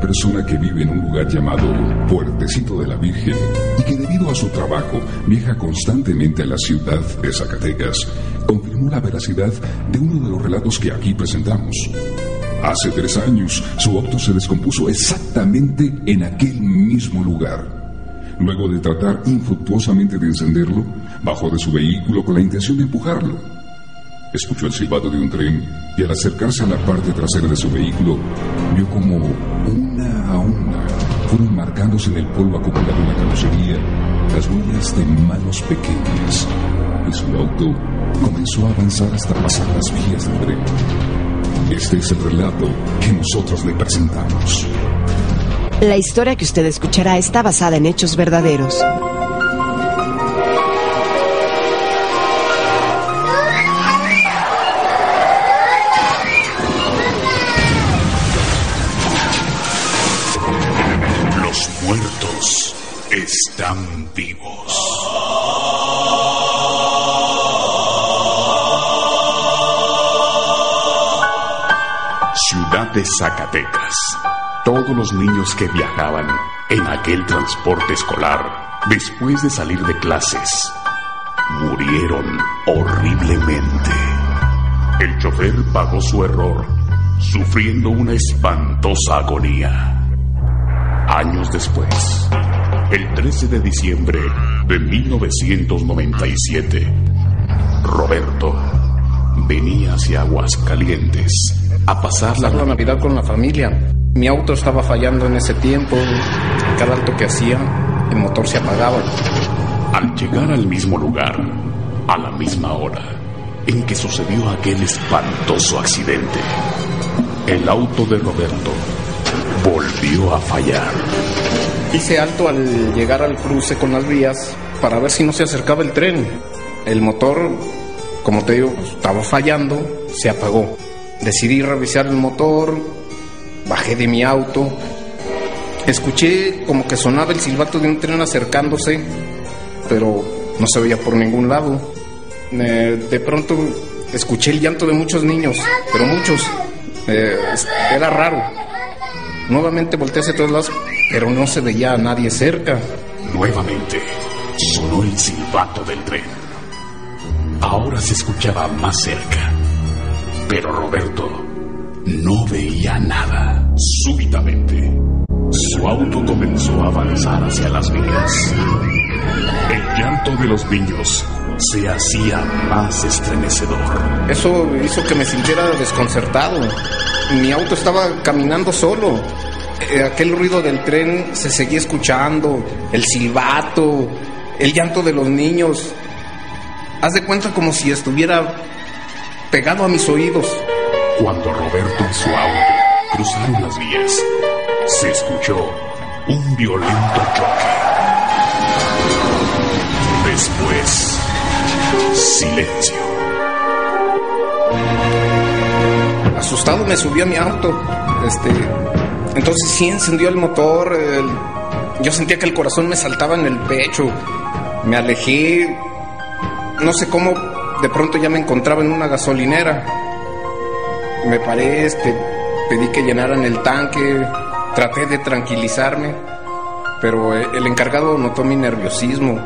persona que vive en un lugar llamado Puertecito de la Virgen y que debido a su trabajo viaja constantemente a la ciudad de Zacatecas, confirmó la veracidad de uno de los relatos que aquí presentamos. Hace 3 años, su auto se descompuso exactamente en aquel mismo lugar. Luego de tratar infructuosamente de encenderlo, bajó de su vehículo con la intención de empujarlo. Escuchó el silbato de un tren y al acercarse a la parte trasera de su vehículo, vio como una a una fueron marcándose en el polvo acumulado en la carrocería las huellas de manos pequeñas, y su auto comenzó a avanzar hasta pasar las vías del tren. Este es el relato que nosotros le presentamos. La historia que usted escuchará está basada en hechos verdaderos. Los muertos están vivos. Ciudad de Zacatecas. Todos los niños que viajaban en aquel transporte escolar, después de salir de clases, murieron horriblemente. El chofer pagó su error, sufriendo una espantosa agonía. Años después, el 13 de diciembre de 1997, Roberto venía hacia Aguascalientes a pasar la Navidad con la familia. Mi auto estaba fallando en ese tiempo. Cada alto que hacía, el motor se apagaba. Al llegar al mismo lugar, a la misma hora en que sucedió aquel espantoso accidente, el auto de Roberto volvió a fallar. Hice alto al llegar al cruce con las vías para ver si no se acercaba el tren. El motor, como te digo, estaba fallando, se apagó. Decidí revisar el motor, bajé de mi auto, escuché como que sonaba el silbato de un tren acercándose, pero no se veía por ningún lado. De pronto escuché el llanto de muchos niños, pero muchos. Era raro. Nuevamente volteé hacia todos lados, pero no se veía a nadie cerca. Nuevamente sonó el silbato del tren. Ahora se escuchaba más cerca, pero Roberto no veía nada. Súbitamente, su auto comenzó a avanzar hacia las vías. El llanto de los niños se hacía más estremecedor. Eso hizo que me sintiera desconcertado. Mi auto estaba caminando solo. Aquel ruido del tren se seguía escuchando, el silbato, el llanto de los niños. Haz de cuenta como si estuviera pegado a mis oídos. Cuando Roberto y su auto cruzaron las vías, se escuchó un violento choque. Después, silencio. Asustado me subí a mi auto. Entonces sí encendió el motor. Yo sentía que el corazón me saltaba en el pecho. Me alejé. No sé cómo, de pronto ya me encontraba en una gasolinera. Me paré, pedí que llenaran el tanque. Traté de tranquilizarme, pero el encargado notó mi nerviosismo.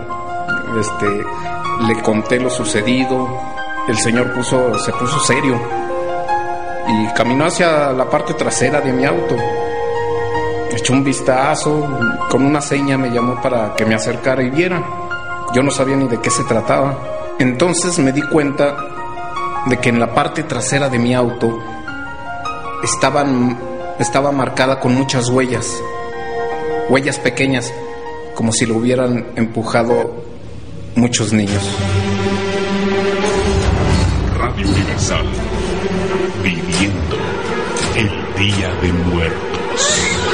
Le conté lo sucedido. El señor se puso serio y caminó hacia la parte trasera de mi auto. Echó un vistazo, con una seña me llamó para que me acercara y viera. Yo no sabía ni de qué se trataba. Entonces me di cuenta de que en la parte trasera de mi auto estaba marcada con muchas huellas pequeñas, como si lo hubieran empujado muchos niños. Radio Universal, viviendo el Día de Muertos.